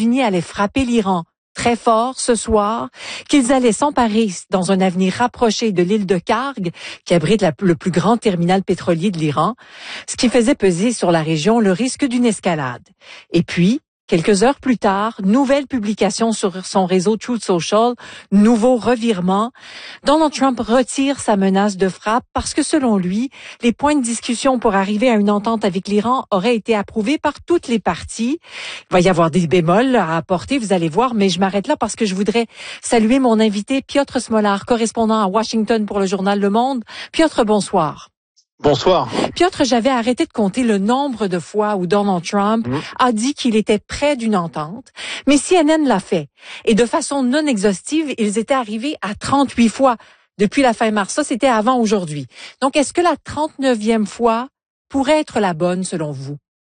États-Unis allaient frapper l'Iran très fort ce soir, qu'ils allaient s'emparer dans un avenir rapproché de l'île de Karg, qui abrite le plus grand terminal pétrolier de l'Iran, ce qui faisait peser sur la région le risque d'une escalade. Et puis, quelques heures plus tard, nouvelle publication sur son réseau Truth Social, nouveau revirement. Donald Trump retire sa menace de frappe parce que selon lui, les points de discussion pour arriver à une entente avec l'Iran auraient été approuvés par toutes les parties. Il va y avoir des bémols à apporter, vous allez voir, mais je m'arrête là parce que je voudrais saluer mon invité Piotr Smolar, correspondant à Washington pour le journal Le Monde. Piotr, bonsoir. Bonsoir. Piotr, j'avais arrêté de compter le nombre de fois où Donald Trump a dit qu'il était près d'une entente, mais CNN l'a fait. Et de façon non exhaustive, ils étaient arrivés à 38 fois depuis la fin mars. Ça, c'était avant aujourd'hui. Donc, est-ce que la 39e fois pourrait être la bonne selon vous?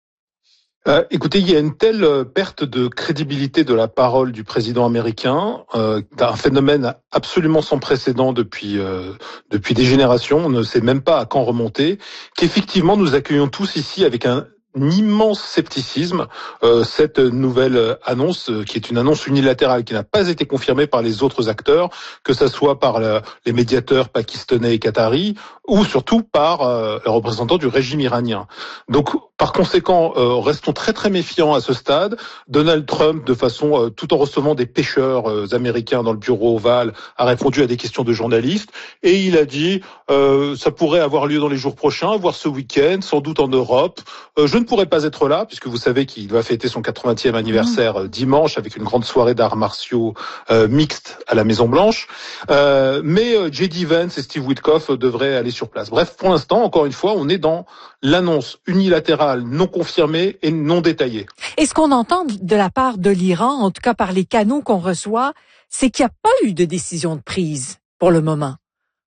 Écoutez, il y a une telle perte de crédibilité de la parole du président américain, un phénomène absolument sans précédent depuis des générations, on ne sait même pas à quand remonter, qu'effectivement nous accueillons tous ici avec un immense scepticisme cette nouvelle annonce, qui est une annonce unilatérale qui n'a pas été confirmée par les autres acteurs, que ça soit par les médiateurs pakistanais et qataris, ou surtout par les représentants du régime iranien. Donc, par conséquent, restons très très méfiants à ce stade. Donald Trump, de façon tout en recevant des pêcheurs américains dans le bureau ovale, a répondu à des questions de journalistes et il a dit ça pourrait avoir lieu dans les jours prochains, voire ce week-end, sans doute en Europe. Je ne pourrais pas être là, puisque vous savez qu'il va fêter son 80e anniversaire dimanche avec une grande soirée d'arts martiaux mixte à la Maison Blanche. Mais J.D. Vance et Steve Witkoff devraient aller sur place. Bref, pour l'instant, encore une fois, on est dans l'annonce unilatérale, non confirmée et non détaillée. Et ce qu'on entend de la part de l'Iran, en tout cas par les canaux qu'on reçoit, c'est qu'il n'y a pas eu de décision de prise pour le moment.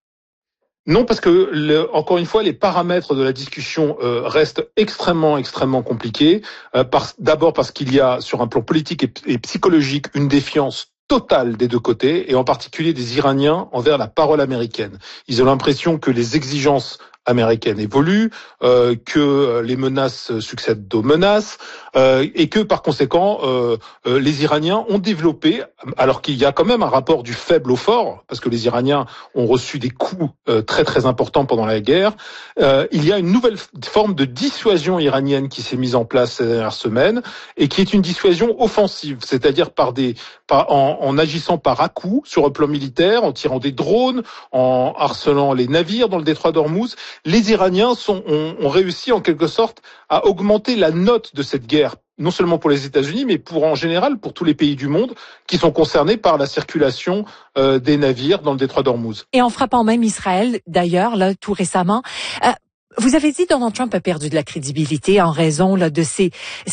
Non, parce que encore une fois, les paramètres de la discussion restent extrêmement compliqués. D'abord parce qu'il y a, sur un plan politique et psychologique, une défiance totale des deux côtés, et en particulier des Iraniens envers la parole américaine. Ils ont l'impression que les exigences américaines évoluent, que les menaces succèdent aux menaces, et que par conséquent, les Iraniens ont développé, alors qu'il y a quand même un rapport du faible au fort, parce que les Iraniens ont reçu des coups très importants pendant la guerre, il y a une nouvelle forme de dissuasion iranienne qui s'est mise en place ces dernières semaines, et qui est une dissuasion offensive, c'est-à-dire en agissant par à-coups sur le plan militaire, en tirant des drones, en harcelant les navires dans le détroit d'Ormuz. Les Iraniens ont réussi en quelque sorte à augmenter la note de cette guerre, non seulement pour les États-Unis, mais en général pour tous les pays du monde qui sont concernés par la circulation des navires dans le détroit d'Ormuz. Et en frappant même Israël, d'ailleurs, là, tout récemment. Vous avez dit que Donald Trump a perdu de la crédibilité en raison là, de ces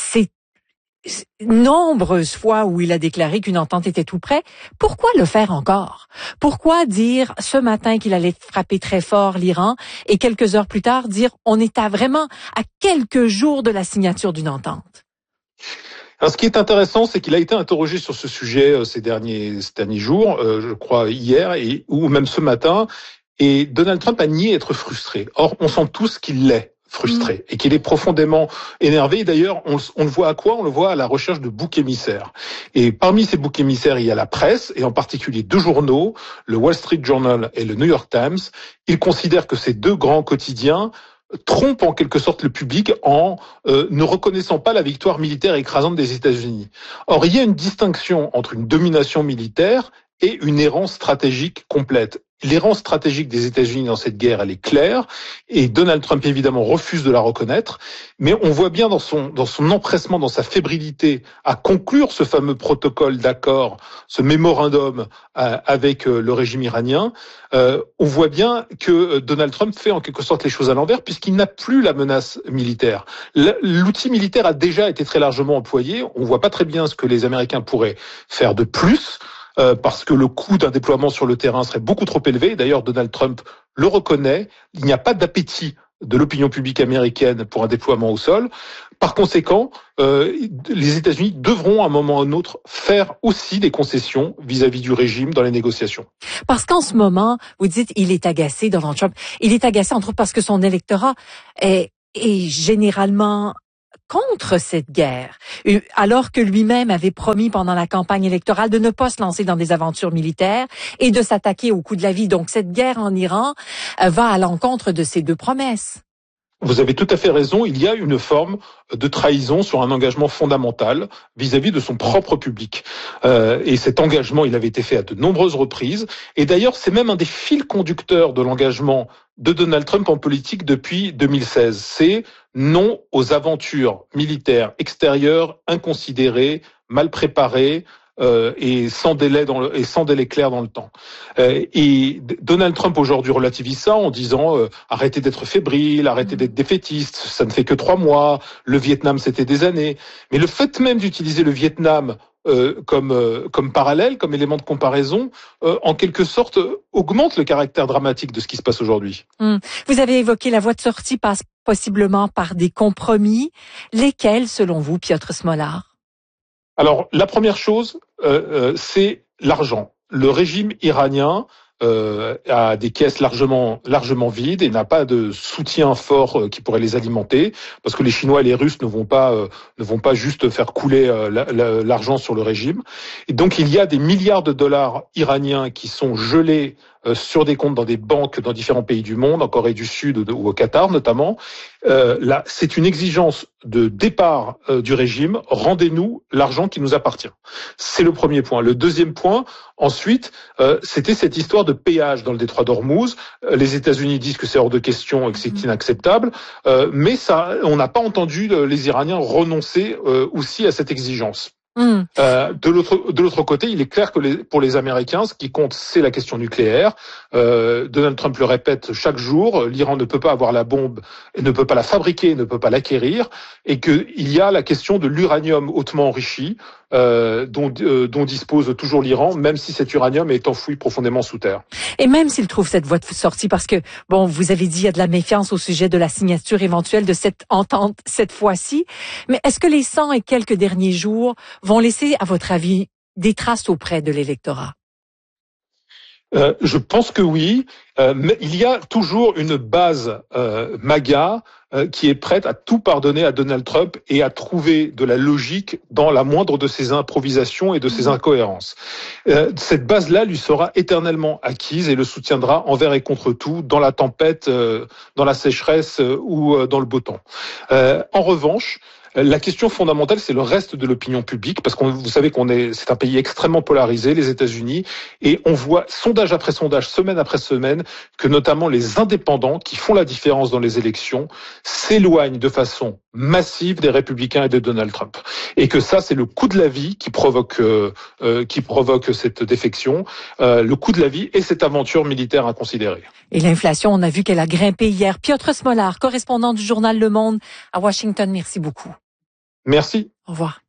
nombreuses fois où il a déclaré qu'une entente était tout près. Pourquoi le faire encore? Pourquoi dire ce matin qu'il allait frapper très fort l'Iran et quelques heures plus tard dire on est vraiment à quelques jours de la signature d'une entente? Alors, ce qui est intéressant, c'est qu'il a été interrogé sur ce sujet ces derniers jours, je crois hier, ou même ce matin, et Donald Trump a nié être frustré. Or, on sent tous qu'il l'est. Frustré et qu'il est profondément énervé. Et d'ailleurs, on le voit à quoi? On le voit à la recherche de boucs émissaires. Et parmi ces boucs émissaires, il y a la presse, et en particulier deux journaux, le Wall Street Journal et le New York Times. Il considère que ces deux grands quotidiens trompent en quelque sorte le public en ne reconnaissant pas la victoire militaire écrasante des États-Unis. Or, il y a une distinction entre une domination militaire et une errance stratégique complète. L'errance stratégique des États-Unis dans cette guerre, elle est claire, et Donald Trump évidemment refuse de la reconnaître, mais on voit bien dans son empressement, dans sa fébrilité à conclure ce fameux protocole d'accord, ce mémorandum avec le régime iranien, on voit bien que Donald Trump fait en quelque sorte les choses à l'envers, puisqu'il n'a plus la menace militaire. L'outil militaire a déjà été très largement employé, on voit pas très bien ce que les Américains pourraient faire de plus, parce que le coût d'un déploiement sur le terrain serait beaucoup trop élevé. D'ailleurs, Donald Trump le reconnaît. Il n'y a pas d'appétit de l'opinion publique américaine pour un déploiement au sol. Par conséquent, les États-Unis devront à un moment ou à un autre faire aussi des concessions vis-à-vis du régime dans les négociations. Parce qu'en ce moment, vous dites, il est agacé, Donald Trump. Il est agacé entre autres parce que son électorat est généralement contre cette guerre, alors que lui-même avait promis pendant la campagne électorale de ne pas se lancer dans des aventures militaires et de s'attaquer au coût de la vie. Donc cette guerre en Iran va à l'encontre de ces deux promesses. Vous avez tout à fait raison, il y a une forme de trahison sur un engagement fondamental vis-à-vis de son propre public. Et cet engagement, il avait été fait à de nombreuses reprises. Et d'ailleurs, c'est même un des fils conducteurs de l'engagement de Donald Trump en politique depuis 2016. C'est non aux aventures militaires extérieures, inconsidérées, mal préparées, et sans délai clair dans le temps. Et Donald Trump aujourd'hui relativise ça en disant arrêtez d'être fébrile, arrêtez d'être défaitiste, ça ne fait que 3 mois, le Vietnam c'était des années. Mais le fait même d'utiliser le Vietnam comme parallèle, comme élément de comparaison, en quelque sorte augmente le caractère dramatique de ce qui se passe aujourd'hui. Vous avez évoqué la voie de sortie passe possiblement par des compromis. Lesquels, selon vous, Piotr Smolar? Alors, la première chose, c'est l'argent. Le régime iranien a des caisses largement vides et n'a pas de soutien fort qui pourrait les alimenter, parce que les Chinois et les Russes ne vont pas juste faire couler l'argent sur le régime. Et donc, il y a des milliards de dollars iraniens qui sont gelés sur des comptes dans des banques dans différents pays du monde, en Corée du Sud ou au Qatar notamment. Là, c'est une exigence de départ du régime. Rendez-nous l'argent qui nous appartient. C'est le premier point. Le deuxième point, ensuite, c'était cette histoire de péage dans le détroit d'Ormuz. Les États-Unis disent que c'est hors de question et que c'est inacceptable, mais ça, on n'a pas entendu les Iraniens renoncer aussi à cette exigence. De l'autre côté, il est clair que pour les Américains, ce qui compte, c'est la question nucléaire. Donald Trump le répète chaque jour, l'Iran ne peut pas avoir la bombe, ne peut pas la fabriquer, ne peut pas l'acquérir, et qu'il y a la question de l'uranium hautement enrichi dont dispose toujours l'Iran, même si cet uranium est enfoui profondément sous terre. Et même s'il trouve cette voie de sortie, parce que, bon, vous avez dit, il y a de la méfiance au sujet de la signature éventuelle de cette entente cette fois-ci, mais est-ce que les 100 et quelques derniers jours vont laisser, à votre avis, des traces auprès de l'électorat? Je pense que oui, mais il y a toujours une base MAGA qui est prête à tout pardonner à Donald Trump et à trouver de la logique dans la moindre de ses improvisations et de ses incohérences. Cette base-là lui sera éternellement acquise et le soutiendra envers et contre tout, dans la tempête, dans la sécheresse ou dans le beau temps. En revanche, la question fondamentale, c'est le reste de l'opinion publique, parce que vous savez c'est un pays extrêmement polarisé, les États-Unis, et on voit sondage après sondage, semaine après semaine, que notamment les indépendants, qui font la différence dans les élections, s'éloignent de façon massive des républicains et de Donald Trump. Et que ça, c'est le coût de la vie qui provoque cette défection, le coût de la vie et cette aventure militaire inconsidérée. Et l'inflation, on a vu qu'elle a grimpé hier. Piotr Smolar, correspondant du journal Le Monde à Washington, merci beaucoup. Merci. Au revoir.